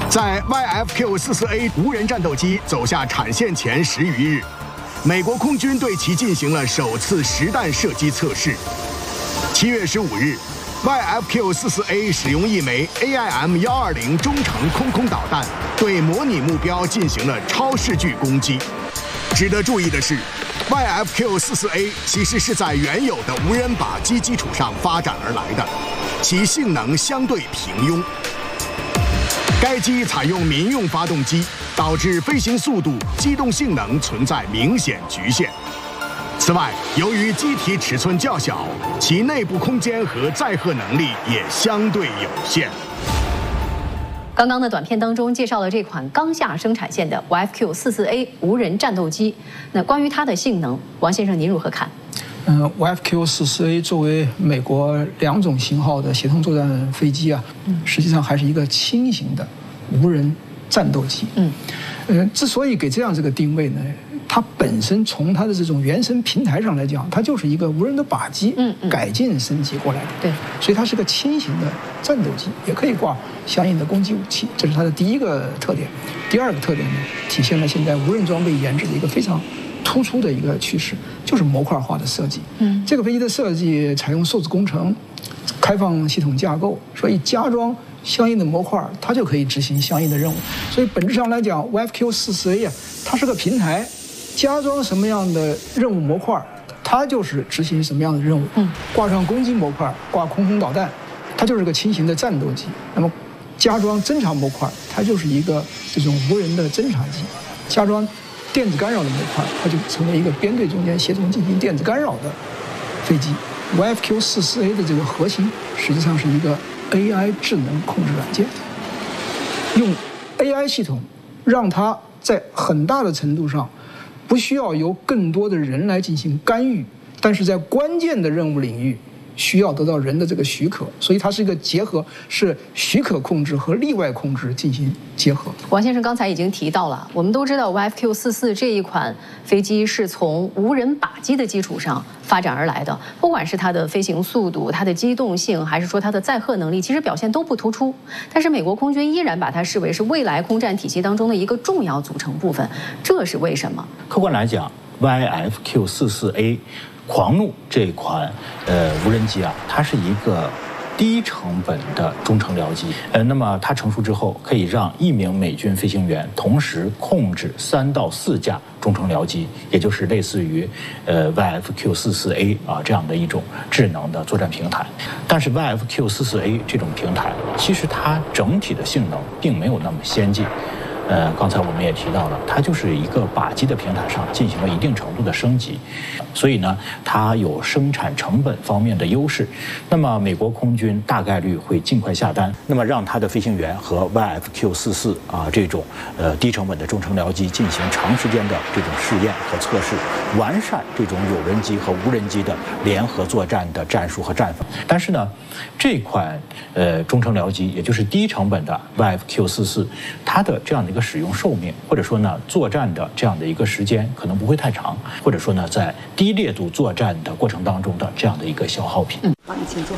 在 YFQ-44A 无人战斗机走下产线前10余日，美国空军对其进行了首次实弹射击测试。7月15日 ，YFQ-44A 使用一枚 AIM-120中程空导弹对模拟目标进行了超视距攻击。值得注意的是 ，YFQ-44A 其实是在原有的无人靶机基础上发展而来的，其性能相对平庸。该机采用民用发动机，导致飞行速度、机动性能存在明显局限。此外，由于机体尺寸较小，其内部空间和载荷能力也相对有限。 刚刚的短片当中介绍了这款刚下生产线的 YFQ-44A 无人战斗机。那关于它的性能，王先生您如何看 ？YFQ-44A 作为美国2种型号的协同作战飞机啊，实际上还是一个轻型的无人战斗机。之所以给这样个定位呢，它本身从它的这种原生平台上来讲，它就是一个无人的靶机，改进升级过来的。对，所以它是个轻型的战斗机，也可以挂相应的攻击武器，这是它的第一个特点。第二个特点呢，体现了现在无人装备研制的一个非常突出的一个趋势，就是模块化的设计。这个飞机的设计采用数字工程、开放系统架构，所以加装相应的模块，它就可以执行相应的任务。所以本质上来讲 ，YFQ-44A 啊，它是个平台，加装什么样的任务模块，它就是执行什么样的任务。挂上攻击模块，挂空导弹，它就是个轻型的战斗机。那么加装侦察模块，它就是一个这种无人的侦察机。加装电子干扰的模块，它就成为一个编队中间协同进行电子干扰的飞机。YFQ-44A 的这个核心实际上是一个 AI 智能控制软件，用 AI 系统让它在很大的程度上不需要由更多的人来进行干预，但是在关键的任务领域需要得到人的这个许可，所以它是一个结合，是许可控制和例外控制进行结合。 王先生刚才已经提到了，我们都知道 YFQ-44这一款飞机是从无人靶机的基础上发展而来的，不管是它的飞行速度、它的机动性，还是说它的载荷能力，其实表现都不突出。但是美国空军依然把它视为是未来空战体系当中的一个重要组成部分，这是为什么？ 客观来讲 ，YFQ-44A 狂怒这款无人机啊，它是一个低成本的中程僚机。那么它成熟之后，可以让1名美军飞行员同时控制3到4架中程僚机，也就是类似于YFQ-44A 啊这样的一种智能的作战平台。但是 YFQ-44A 这种平台，其实它整体的性能并没有那么先进。刚才我们也提到了，它就是一个靶机的平台上进行了一定程度的升级，所以呢，它有生产成本方面的优势。那么美国空军大概率会尽快下单，那么让它的飞行员和 YFQ-44啊这种低成本的中程僚机进行长时间的这种试验和测试，完善这种有人机和无人机的联合作战的战术和战法。但是呢，这款中程僚机，也就是低成本的 YFQ-44，它的这样的一个使用寿命，或者说呢作战的这样的一个时间可能不会太长，或者说呢在低烈度作战的过程当中的这样的一个消耗品。 好，你请坐。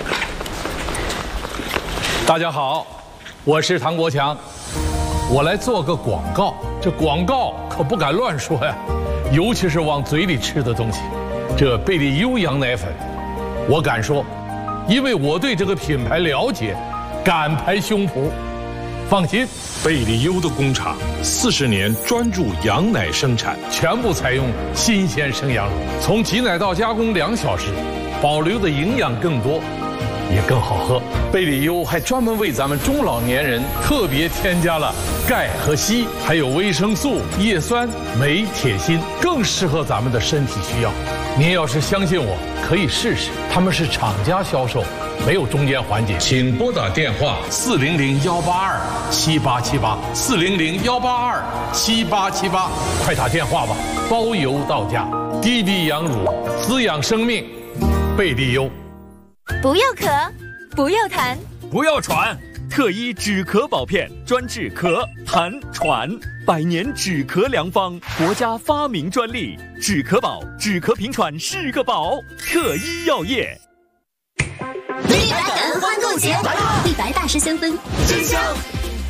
大家好，我是唐国强，我来做个广告。这广告可不敢乱说呀，尤其是往嘴里吃的东西。这贝利优羊奶粉，我敢说，因为我对这个品牌了解，敢拍胸脯。放心，贝利优的工厂40年专注羊奶生产，全部采用新鲜生羊乳，从挤奶到加工2小时，保留的营养更多，也更好喝。贝利优还专门为咱们中老年人特别添加了钙和硒，还有维生素、叶酸、镁、铁、锌，更适合咱们的身体需要。您要是相信我，可以试试，他们是厂家销售，没有中间环节。请拨打电话400-182-7878，400-182-7878，快打电话吧，包邮到家。滴滴羊乳，滋养生命，贝利优。 不要咳，不要痰， 不要喘，特医止咳宝片专治咳、痰、喘，100年止咳良方，国家发明专利，止咳宝，止咳平喘是个宝，特医药业。 立白感恩欢购节，立白大师香氛，真香。